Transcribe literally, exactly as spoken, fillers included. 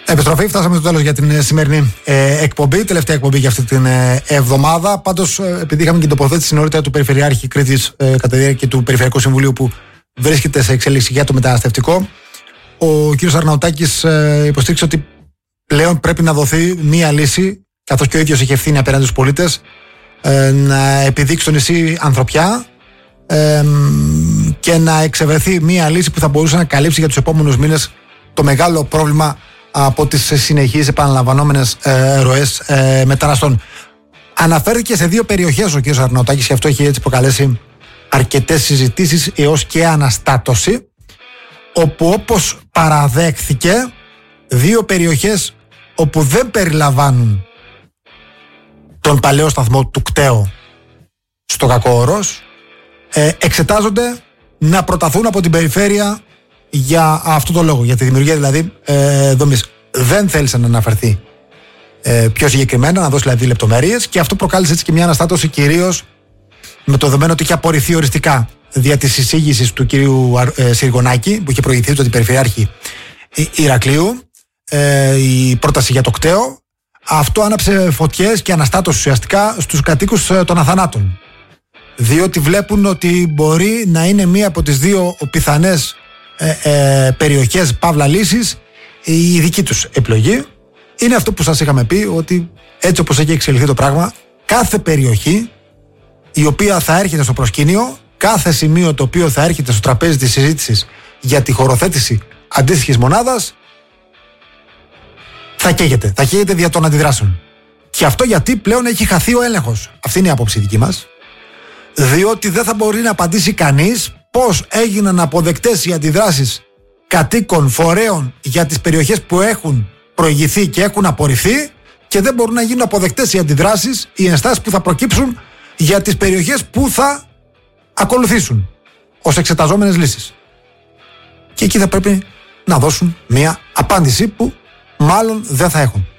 Επιστροφή, φτάσαμε στο τέλος για την σημερινή ε, εκπομπή, τελευταία εκπομπή για αυτή την ε, εβδομάδα. Πάντως, ε, επειδή είχαμε και την τοποθέτηση νωρίτερα του Περιφερειάρχη Κρήτης ε, κατά τη διάρκεια του Περιφερειακού Συμβουλίου που βρίσκεται σε εξέλιξη για το μεταναστευτικό, ο κ. Αρναουτάκης ε, υποστήριξε ότι πλέον πρέπει να δοθεί μία λύση, καθώς και ο ίδιος έχει ευθύνη απέναντι στους πολίτες, ε, να επιδείξει το νησί ανθρωπιά ε, και να εξευρεθεί μία λύση που θα μπορούσε να καλύψει για τους επόμενους μήνες το μεγάλο πρόβλημα από τις συνεχείς επαναλαμβανόμενες ε, ροές ε, μεταναστών. Αναφέρθηκε σε δύο περιοχές ο κ. Αρναουτάκης και αυτό έχει έτσι προκαλέσει αρκετές συζητήσεις έως και αναστάτωση, όπου όπως παραδέχθηκε, δύο περιοχές όπου δεν περιλαμβάνουν τον παλαιό σταθμό του ΚΤΕΟ στο Κακόωρος ε, εξετάζονται να προταθούν από την περιφέρεια για αυτό το λόγο, για τη δημιουργία δηλαδή ε, δομής. Δεν θέλησε να αναφερθεί ε, πιο συγκεκριμένα, να δώσει δηλαδή λεπτομέρειες, και αυτό προκάλεσε έτσι και μια αναστάτωση, κυρίως με το δεδομένο ότι είχε απορριφθεί οριστικά δια της εισήγησης του κυρίου ε, Συργωνάκη, που είχε προηγηθεί από την Περιφερειάρχη Ηρακλείου, ε, η πρόταση για το ΚΤΕΟ. Αυτό άναψε φωτιές και αναστάτωση ουσιαστικά στους κατοίκους ε, των Αθανάτων, διότι βλέπουν ότι μπορεί να είναι μία από τις δύο πιθανές ε, ε, περιοχές παύλα λύσης η δική τους επιλογή. Είναι αυτό που σας είχαμε πει, ότι έτσι όπως έχει εξελιχθεί το πράγμα, κάθε περιοχή η οποία θα έρχεται στο προσκήνιο, κάθε σημείο το οποίο θα έρχεται στο τραπέζι της συζήτησης για τη χωροθέτηση αντίστοιχης μονάδας, θα καίγεται, θα καίγεται δια των αντιδράσεων. Και αυτό γιατί πλέον έχει χαθεί ο έλεγχος. Αυτή είναι η άποψη δική μας. Διότι δεν θα μπορεί να απαντήσει κανείς πώς έγιναν αποδεκτές οι αντιδράσεις κατοίκων, φορέων για τις περιοχές που έχουν προηγηθεί και έχουν απορριφθεί, και δεν μπορούν να γίνουν αποδεκτές οι αντιδράσεις, οι ενστάσεις που θα προκύψουν για τις περιοχές που θα ακολουθήσουν ως εξεταζόμενες λύσεις. Και εκεί θα πρέπει να δώσουν μια απάντηση που μάλλον δεν θα έχουν.